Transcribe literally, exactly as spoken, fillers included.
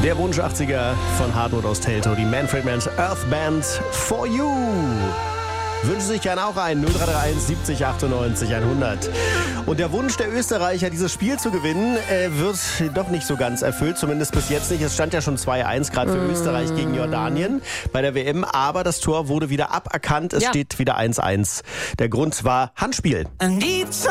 Der Wunsch achtziger von Hartmut aus Teltow, die Manfred Mann's Earth Band For You. Wünschen sich gerne auch ein null drei drei eins siebzig achtundneunzig hundert. Und der Wunsch der Österreicher, dieses Spiel zu gewinnen, äh, wird doch nicht so ganz erfüllt, zumindest bis jetzt nicht. Es stand ja schon zwei eins gerade für mm. Österreich gegen Jordanien bei der W M, aber das Tor wurde wieder aberkannt. Es ja. steht wieder eins eins. Der Grund war Handspiel.